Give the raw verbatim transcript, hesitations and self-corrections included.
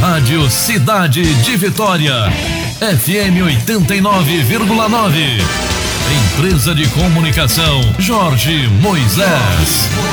Rádio Cidade de Vitória, F M oitenta e nove vírgula nove. Empresa de Comunicação Jorge Moisés.